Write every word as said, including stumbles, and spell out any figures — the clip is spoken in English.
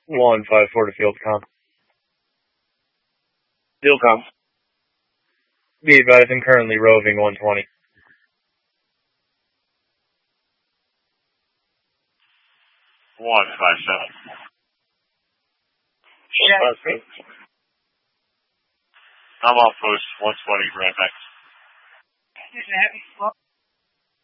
one five four to field com. Field com. Be advised, I'm currently roving one twenty. one five seven. Check. I'm off post one twenty, right back.